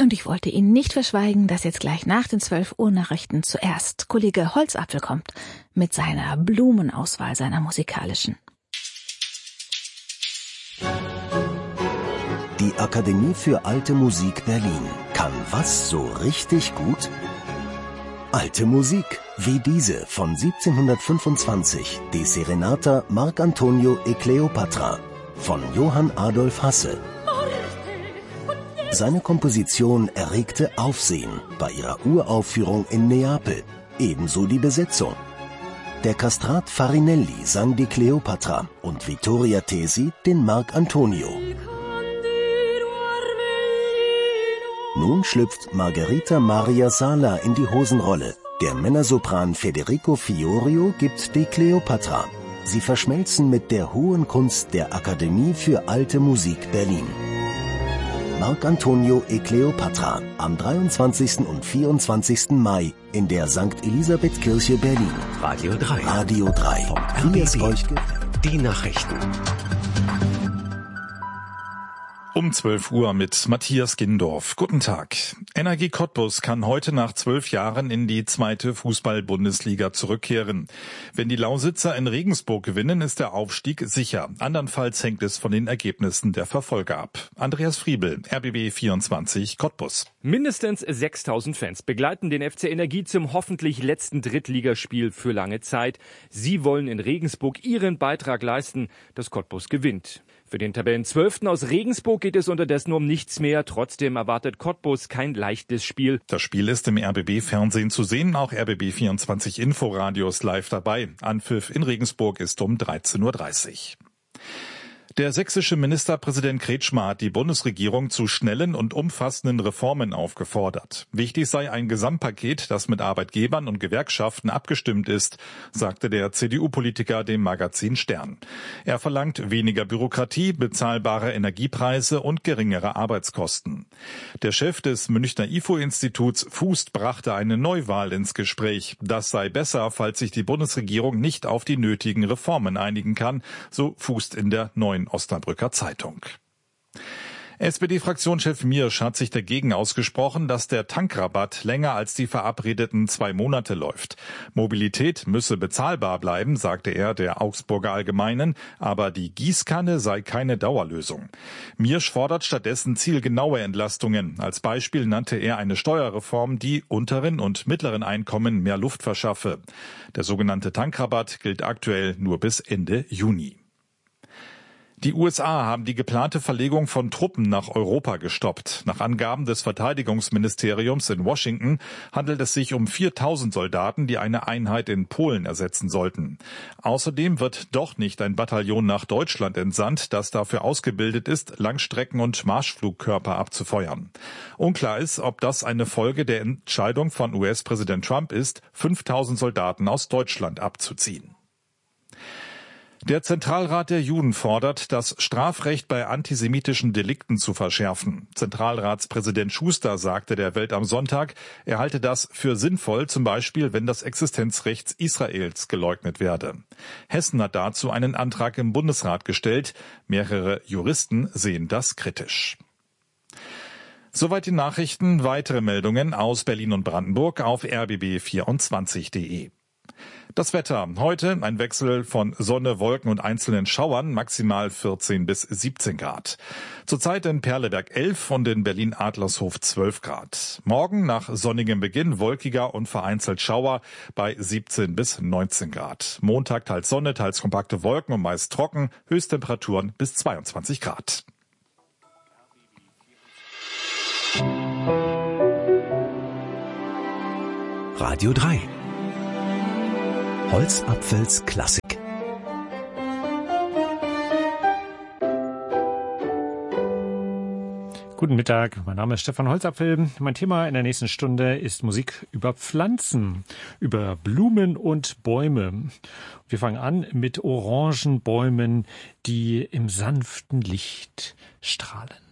Und ich wollte Ihnen nicht verschweigen, dass jetzt gleich nach den 12 Uhr Nachrichten zuerst Kollege Holzapfel kommt mit seiner Blumenauswahl, seiner musikalischen. Die Akademie für Alte Musik Berlin kann was so richtig gut? Alte Musik, wie diese von 1725, die Serenata Marc Antonio e Cleopatra von Johann Adolf Hasse. Seine Komposition erregte Aufsehen bei ihrer Uraufführung in Neapel, ebenso die Besetzung. Der Kastrat Farinelli sang die Cleopatra und Vittoria Tesi den Marc Antonio. Nun schlüpft Margherita Maria Sala in die Hosenrolle. Der Männersopran Federico Fiorio gibt die Cleopatra. Sie verschmelzen mit der hohen Kunst der Akademie für Alte Musik Berlin. Marc Antonio e Cleopatra am 23. und 24. Mai in der St. Elisabeth-Kirche Berlin. Radio 3. Radio 3. Vom Wie es RBB. euch gefällt. Die Nachrichten. Um 12 Uhr mit Matthias Gindorf. Guten Tag. Energie Cottbus kann heute nach 12 Jahren in die 2. Fußball-Bundesliga zurückkehren. Wenn die Lausitzer in Regensburg gewinnen, ist der Aufstieg sicher. Andernfalls hängt es von den Ergebnissen der Verfolger ab. Andreas Friebel, RBB 24 Cottbus. Mindestens 6.000 Fans begleiten den FC Energie zum hoffentlich letzten Drittligaspiel für lange Zeit. Sie wollen in Regensburg ihren Beitrag leisten, dass Cottbus gewinnt. Für den Tabellenzwölften aus Regensburg geht es unterdessen um nichts mehr. Trotzdem erwartet Cottbus kein leichtes Spiel. Das Spiel ist im RBB-Fernsehen zu sehen, auch RBB 24 Inforadios live dabei. Anpfiff in Regensburg ist um 13.30 Uhr. Der sächsische Ministerpräsident Kretschmer hat die Bundesregierung zu schnellen und umfassenden Reformen aufgefordert. Wichtig sei ein Gesamtpaket, das mit Arbeitgebern und Gewerkschaften abgestimmt ist, sagte der CDU-Politiker dem Magazin Stern. Er verlangt weniger Bürokratie, bezahlbare Energiepreise und geringere Arbeitskosten. Der Chef des Münchner IFO-Instituts Fußt brachte eine Neuwahl ins Gespräch. Das sei besser, falls sich die Bundesregierung nicht auf die nötigen Reformen einigen kann, so Fußt in der Neuen Osnabrücker Zeitung. SPD-Fraktionschef Miersch hat sich dagegen ausgesprochen, dass der Tankrabatt länger als die verabredeten 2 Monate läuft. Mobilität müsse bezahlbar bleiben, sagte er der Augsburger Allgemeinen, aber die Gießkanne sei keine Dauerlösung. Miersch fordert stattdessen zielgenaue Entlastungen. Als Beispiel nannte er eine Steuerreform, die unteren und mittleren Einkommen mehr Luft verschaffe. Der sogenannte Tankrabatt gilt aktuell nur bis Ende Juni. Die USA haben die geplante Verlegung von Truppen nach Europa gestoppt. Nach Angaben des Verteidigungsministeriums in Washington handelt es sich um 4.000 Soldaten, die eine Einheit in Polen ersetzen sollten. Außerdem wird doch nicht ein Bataillon nach Deutschland entsandt, das dafür ausgebildet ist, Langstrecken- und Marschflugkörper abzufeuern. Unklar ist, ob das eine Folge der Entscheidung von US-Präsident Trump ist, 5.000 Soldaten aus Deutschland abzuziehen. Der Zentralrat der Juden fordert, das Strafrecht bei antisemitischen Delikten zu verschärfen. Zentralratspräsident Schuster sagte der Welt am Sonntag, er halte das für sinnvoll, zum Beispiel, wenn das Existenzrecht Israels geleugnet werde. Hessen hat dazu einen Antrag im Bundesrat gestellt. Mehrere Juristen sehen das kritisch. Soweit die Nachrichten. Weitere Meldungen aus Berlin und Brandenburg auf rbb24.de. Das Wetter. Heute ein Wechsel von Sonne, Wolken und einzelnen Schauern, maximal 14 bis 17 Grad. Zurzeit in Perleberg 11 und in Berlin-Adlershof 12 Grad. Morgen nach sonnigem Beginn wolkiger und vereinzelt Schauer bei 17 bis 19 Grad. Montag teils Sonne, teils kompakte Wolken und meist trocken, Höchsttemperaturen bis 22 Grad. Radio 3. Holzapfels Klassik. Guten Mittag, mein Name ist Stefan Holzapfel. Mein Thema in der nächsten Stunde ist Musik über Pflanzen, über Blumen und Bäume. Wir fangen an mit Orangenbäumen, die im sanften Licht strahlen.